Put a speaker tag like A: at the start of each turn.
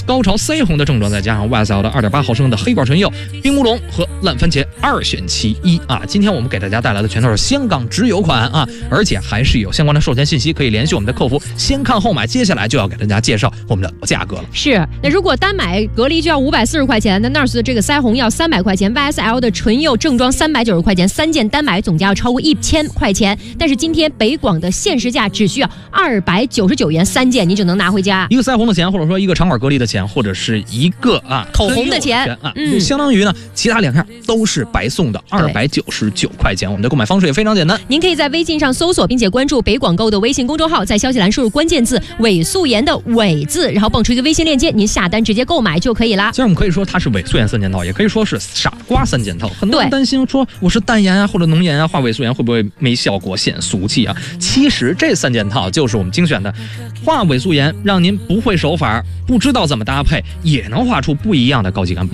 A: 高潮腮红的正装，再加上 YSL 的2.8毫升的黑罐唇釉、冰乌龙和烂番茄2选其一啊！今天我们给大家带来的全都是香港直邮款啊，而且还是有相关的授权信息，可以联系我们的客服先看后买。接下来就要给大家介绍我们的价格了。
B: 是，那如果单买隔离就要540块钱，那 NARS 的这个腮红要300块钱 ，YSL 的唇釉正装390块钱，3件单买总价要超过1000块钱。但是今天北广的限时价只需要299元，3件你就能拿回家。
A: 一个腮红的钱，或者说一个肠管隔离的钱，或者是一个
B: 口红的钱
A: 啊，相当于呢其他2样都是白送的299块钱。我们的购买方式也非常简单，
B: 您可以在微信上搜索并且关注北广购的微信公众号，在消息栏输入关键字伪素颜的伪字，然后蹦出一个微信链接，您下单直接购买就可以了。
A: 其实我们可以说它是伪素颜3件套，也可以说是傻瓜3件套。很多人担心说我是淡颜啊或者浓颜啊，画伪素颜会不会没效果显俗气啊？其实这3件套就是我们精选的，画伪素颜让您不会手法不知道怎么搭配也能画出不一样的高级感。